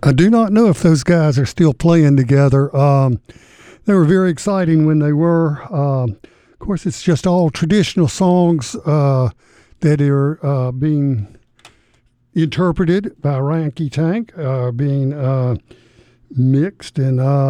I do not know if those guys are still playing together. They were very exciting when they were. Of course, it's just all traditional songs that are being interpreted by Ranky Tank, being mixed and